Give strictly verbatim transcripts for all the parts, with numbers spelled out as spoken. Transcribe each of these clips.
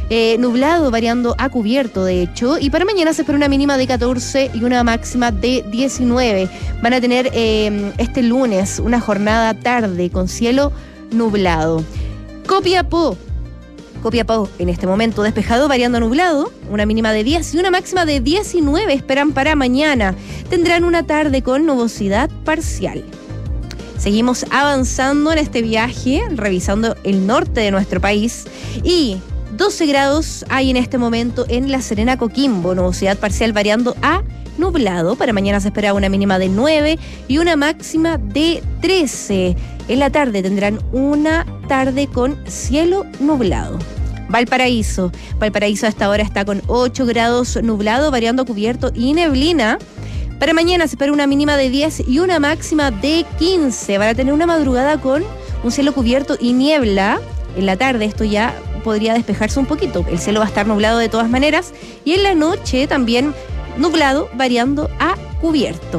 eh, nublado variando a cubierto, de hecho, y para mañana se espera una mínima de catorce y una máxima de diecinueve. Van a tener eh, este lunes una jornada tarde con cielo nublado. Copiapó. Copiapó en este momento despejado, variando a nublado, una mínima de diez y una máxima de diecinueve esperan para mañana. Tendrán una tarde con nubosidad parcial. Seguimos avanzando en este viaje, revisando el norte de nuestro país, y doce grados hay en este momento en La Serena, Coquimbo, nubosidad parcial variando a nublado. Para mañana se espera una mínima de nueve y una máxima de trece. En la tarde tendrán una tarde con cielo nublado. Valparaíso. Valparaíso a esta hora está con ocho grados nublado, variando a cubierto y neblina. Para mañana se espera una mínima de diez y una máxima de quince. Van a tener una madrugada con un cielo cubierto y niebla. En la tarde esto ya podría despejarse un poquito. El cielo va a estar nublado de todas maneras. Y en la noche también nublado, variando a cubierto.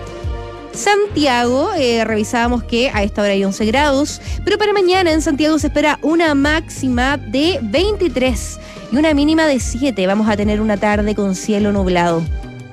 Santiago, eh, revisábamos que a esta hora hay once grados, pero para mañana en Santiago se espera una máxima de veintitrés y una mínima de siete. Vamos a tener una tarde con cielo nublado.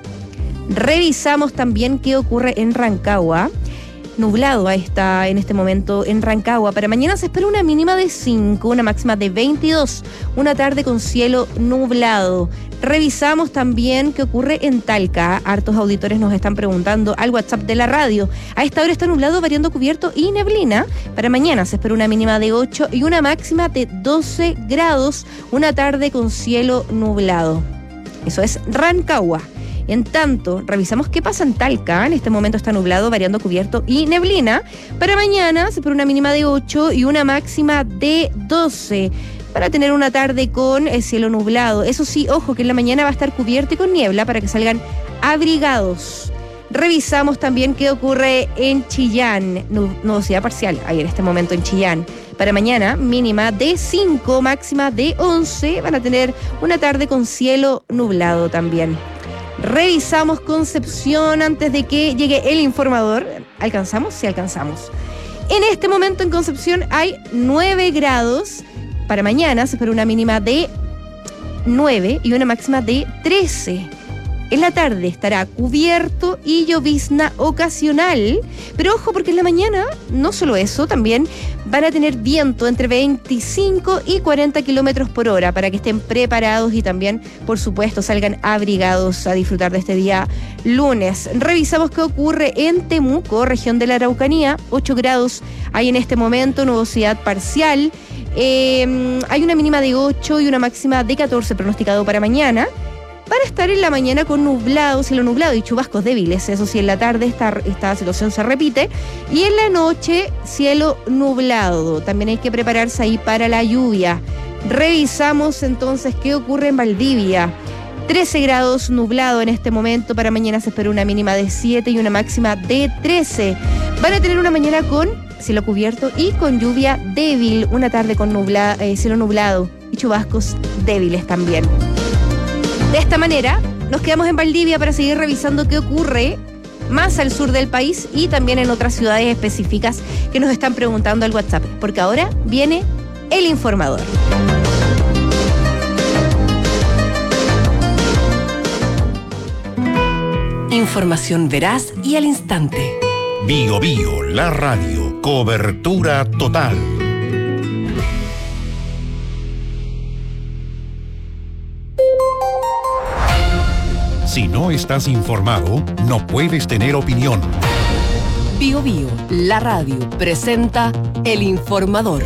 Revisamos también qué ocurre en Rancagua. Nublado ahí está en este momento en Rancagua. Para mañana se espera una mínima de cinco, una máxima de veintidós, una tarde con cielo nublado. Revisamos también qué ocurre en Talca. Hartos auditores nos están preguntando al WhatsApp de la radio. A esta hora está nublado, variando cubierto y neblina. Para mañana se espera una mínima de ocho y una máxima de doce grados, una tarde con cielo nublado. Eso es Rancagua. En tanto, revisamos qué pasa en Talca. En este momento está nublado, variando cubierto y neblina. Para mañana se espera una mínima de ocho y una máxima de doce. Para tener una tarde con el cielo nublado. Eso sí, ojo, que en la mañana va a estar cubierto y con niebla para que salgan abrigados. Revisamos también qué ocurre en Chillán. Nubosidad parcial hay en este momento en Chillán. Para mañana, mínima de cinco, máxima de once. Van a tener una tarde con cielo nublado también. Revisamos Concepción antes de que llegue el informador. ¿Alcanzamos? Sí, alcanzamos. En este momento en Concepción hay nueve grados. Para mañana se espera una mínima de nueve y una máxima de trece. En la tarde estará cubierto y llovizna ocasional. Pero ojo, porque en la mañana, no solo eso, también van a tener viento entre veinticinco y cuarenta kilómetros por hora para que estén preparados y también, por supuesto, salgan abrigados a disfrutar de este día lunes. Revisamos qué ocurre en Temuco, región de la Araucanía. ocho grados hay en este momento, nubosidad parcial. Eh, hay una mínima de ocho y una máxima de catorce pronosticado para mañana. Para estar en la mañana con nublado, cielo nublado y chubascos débiles. Eso sí, en la tarde esta, esta situación se repite. Y en la noche, cielo nublado. También hay que prepararse ahí para la lluvia. Revisamos entonces qué ocurre en Valdivia. trece grados nublado en este momento. Para mañana se espera una mínima de siete y una máxima de trece. Van a tener una mañana con cielo cubierto y con lluvia débil. Una tarde con nubla, eh, cielo nublado y chubascos débiles también. De esta manera, nos quedamos en Valdivia para seguir revisando qué ocurre más al sur del país y también en otras ciudades específicas que nos están preguntando al WhatsApp, porque ahora viene el informador. Información veraz y al instante. Bio Bio, la radio, cobertura total. Si no estás informado, no puedes tener opinión. Bio Bio, la radio, presenta El Informador.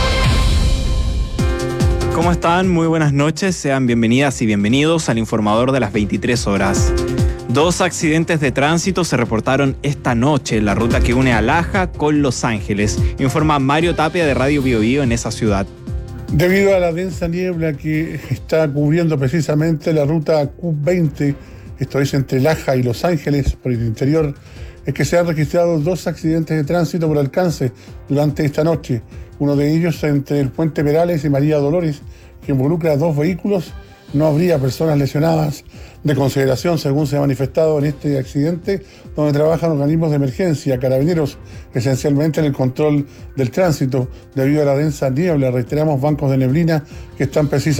¿Cómo están? Muy buenas noches. Sean bienvenidas y bienvenidos al Informador de las veintitrés horas. Dos accidentes de tránsito se reportaron esta noche en la ruta que une a Laja con Los Ángeles. Informa Mario Tapia de Radio Bio Bio en esa ciudad. Debido a la densa niebla que está cubriendo precisamente la ruta Q veinte, esto es entre Laja y Los Ángeles, por el interior, es que se han registrado dos accidentes de tránsito por alcance durante esta noche. Uno de ellos entre el Puente Perales y María Dolores, que involucra a dos vehículos. No habría personas lesionadas de consideración, según se ha manifestado en este accidente, donde trabajan organismos de emergencia, carabineros, esencialmente en el control del tránsito. Debido a la densa niebla, reiteramos, bancos de neblina que están precisamente